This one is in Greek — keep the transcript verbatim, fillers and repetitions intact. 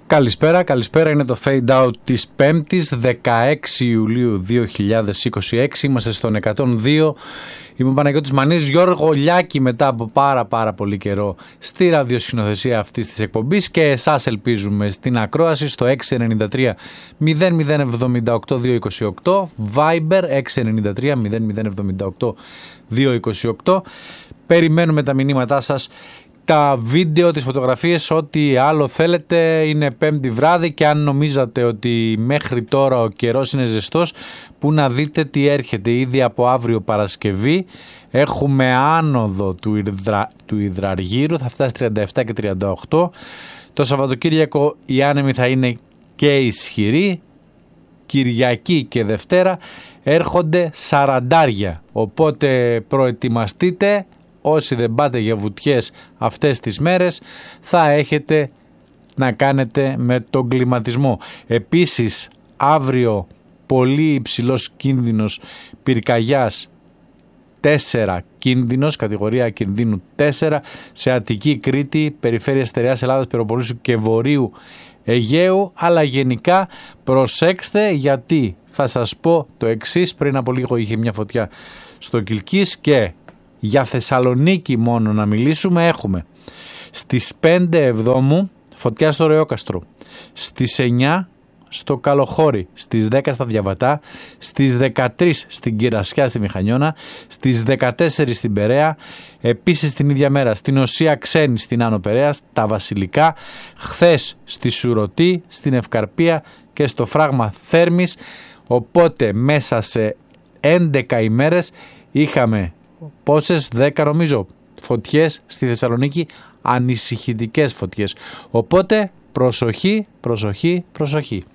Καλησπέρα, καλησπέρα. Είναι το Fade Out της πέμπτης, δεκαέξι Ιουλίου δύο χιλιάδες είκοσι έξι. Είμαστε στον εκατόν δύο. Είμαι ο Παναγιώτης Μανής. Γιώργο Λιάκη μετά από πάρα πάρα πολύ καιρό στη ραδιοσυνοθεσία αυτής της εκπομπής και εσάς ελπίζουμε στην ακρόαση στο έξι εννιά τρία μηδέν μηδέν εβδομήντα οκτώ διακόσια είκοσι οκτώ, Viber έξι εννιά τρία μηδέν μηδέν εβδομήντα οκτώ διακόσια είκοσι οκτώ. Περιμένουμε τα μηνύματά σας, τα βίντεο, τις φωτογραφίες, ό,τι άλλο θέλετε. Είναι πέμπτη βράδυ και αν νομίζατε ότι μέχρι τώρα ο καιρός είναι ζεστός, που να δείτε τι έρχεται. Ήδη από αύριο Παρασκευή έχουμε άνοδο του, υδρα, του υδραργύρου, θα φτάσει τριάντα επτά και τριάντα οκτώ. Το Σαββατοκύριακο οι άνεμοι θα είναι και ισχυροί. Κυριακή και Δευτέρα έρχονται σαραντάρια, οπότε προετοιμαστείτε. Όσοι δεν πάτε για βουτιές αυτές τις μέρες θα έχετε να κάνετε με τον κλιματισμό. Επίσης αύριο πολύ υψηλός κίνδυνος πυρκαγιάς, τέσσερα κίνδυνος, κατηγορία κινδύνου τέσσερα, σε Αττική, Κρήτη, περιφέρεια Στερεάς Ελλάδας, Πελοποννήσου και Βορείου Αιγαίου. Αλλά γενικά προσέξτε, γιατί θα σας πω το εξής. Πριν από λίγο είχε μια φωτιά στο Κιλκής και για Θεσσαλονίκη μόνο να μιλήσουμε έχουμε στις πέντε Εβδόμου φωτιά στο Ρεόκαστρο, στις εννιά στο Καλοχώρι, στις δέκα στα Διαβατά, στις δεκατρείς στην Κυρασιά στη Μηχανιώνα, στις δεκατέσσερις στην Περαία, επίσης την ίδια μέρα στην Οσία Ξένη στην Άνω Περαίας, τα Βασιλικά, χθες στη Σουρωτή, στην Ευκαρπία και στο Φράγμα Θέρμης. Οπότε μέσα σε έντεκα ημέρες είχαμε πόσες, δέκα νομίζω, φωτιές στη Θεσσαλονίκη, ανησυχητικές φωτιές. Οπότε προσοχή, προσοχή, προσοχή.